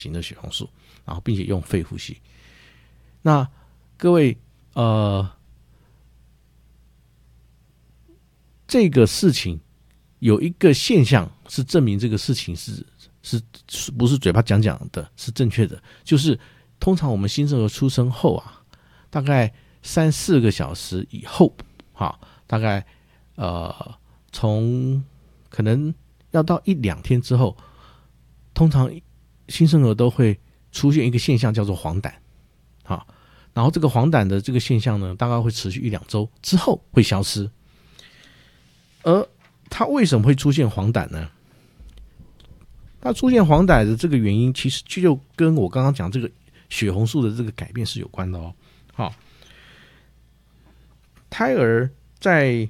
型的血红素，然后并且用肺呼吸。那各位这个事情有一个现象是证明这个事情是不是嘴巴讲的，是正确的，就是通常我们新生儿出生后啊，大概3-4个小时以后，大概从可能要到1-2天之后，通常新生儿都会出现一个现象叫做黄疸，然后这个黄疸的这个现象呢，大概会持续1-2周之后会消失。而它为什么会出现黄疸呢？它出现黄疸的这个原因，其实就跟我刚刚讲这个血红素的这个改变是有关的哦。好，胎儿在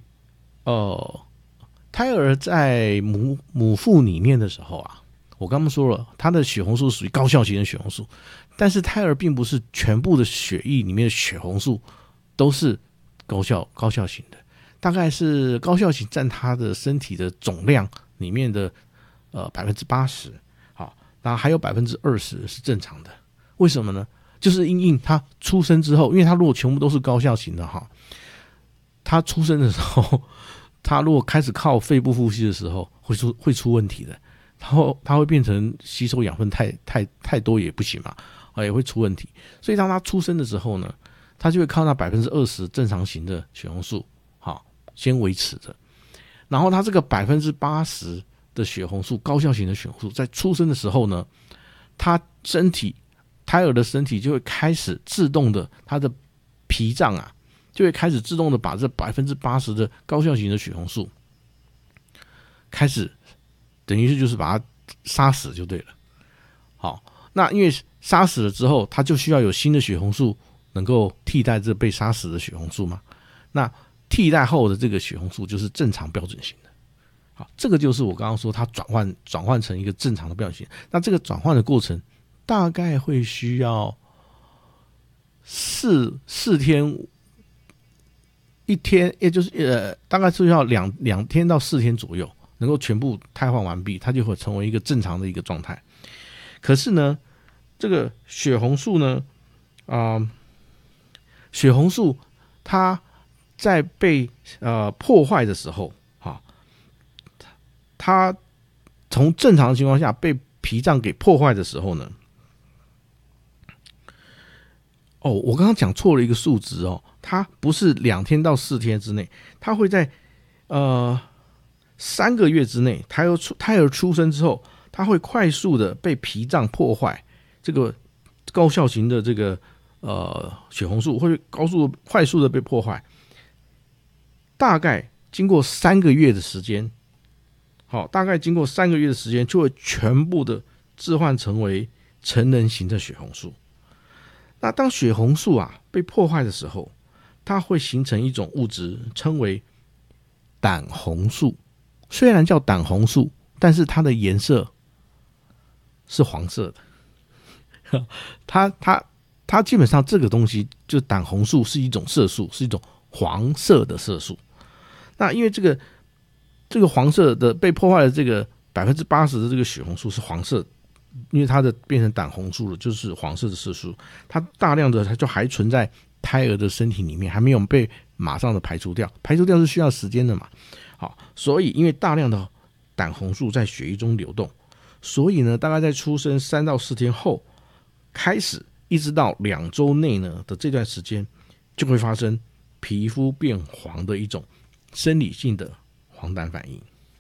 母腹里面的时候啊，我刚刚说了，它的血红素属于高效型的血红素，但是胎儿并不是全部的血液里面的血红素都是高效型的，大概是高效型占它的身体的总量里面的80%，好，然后还有20%是正常的。为什么呢？就是因应他出生之后，因为他如果全部都是高效型的他出生的时候，他如果开始靠肺部呼吸的时候，会出问题的。然后他会变成吸收养分太多也不行嘛，也会出问题。所以当他出生的时候呢，他就会靠那20%正常型的血红素，先维持着。然后他这个80%的血红素，高效型的血红素，在出生的时候呢，胎儿的身体就会开始自动的，他的脾脏啊，就会开始自动的把这80%的高效型的血红素开始，等于是就是把它杀死就对了。好，那因为杀死了之后，它就需要有新的血红素能够替代这被杀死的血红素嘛。那替代后的这个血红素就是正常标准型的。好，这个就是我刚刚说它转换成一个正常的标准型。那这个转换的过程大概会需要4天1天，也就是大概是要2天到4天左右，能够全部汰换完毕，它就会成为一个正常的一个状态。可是呢，这个血红素呢，血红素它在被破坏的时候，它从正常的情况下被脾脏给破坏的时候呢，我刚刚讲错了一个数值哦，它不是2天到4天之内，它会在3个月之内，胎儿出生之后，它会快速的被脾脏破坏，这个高效型的这个血红素会快速的被破坏，大概经过3个月的时间，大概经过3个月的时间，就会全部的置换成为成人型的血红素。那当血红素被破坏的时候，它会形成一种物质，称为胆红素。虽然叫胆红素，但是它的颜色是黄色的。它基本上这个东西，就是胆红素是一种色素，是一种黄色的色素。那因为这个黄色的被破坏的这个80%的这个血红素是黄色的，因为它的变成胆红素了，就是黄色的色素，它大量的它就还存在胎儿的身体里面，还没有被马上的排除掉，排除掉是需要时间的嘛。好，所以因为大量的胆红素在血液中流动，所以呢，大概在出生3到4天后开始，一直到2周内呢的这段时间，就会发生皮肤变黄的一种生理性的黄疸反应。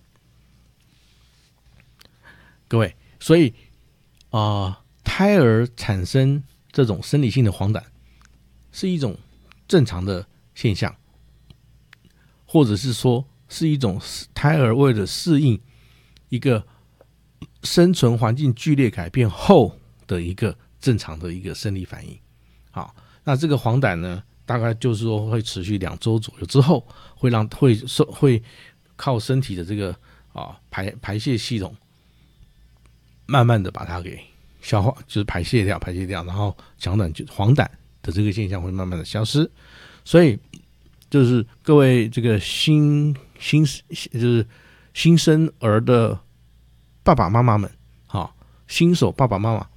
各位，所以胎儿产生这种生理性的黄疸是一种正常的现象，或者是说是一种胎儿为了适应一个生存环境剧烈改变后的一个正常的一个生理反应。好，那这个黄疸呢，大概就是说会持续2周左右之后，会靠身体的这个排泄系统慢慢的把它给消化，就是排泄掉，然后黄疸的这个现象会慢慢的消失。所以就是各位这个就是新生儿的爸爸妈妈们，新手爸爸妈妈